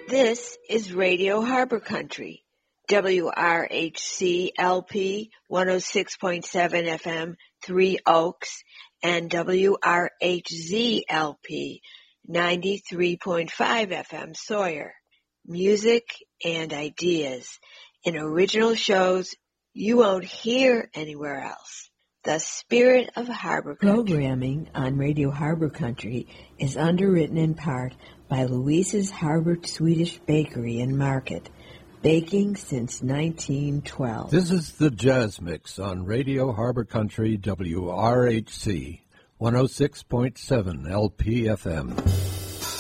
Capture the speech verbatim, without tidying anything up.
This is Radio Harbor Country, W R H C L P one oh six point seven F M, Three Oaks, and W R H Z L P ninety-three point five F M, Sawyer. Music and ideas in original shows you won't hear anywhere else. The Spirit of Harbor Country. Programming on Radio Harbor Country is underwritten in part by Louise's Harbor Swedish Bakery and Market, baking since nineteen twelve. This is the Jazz Mix on Radio Harbor Country, W R H C, one oh six point seven L P F M.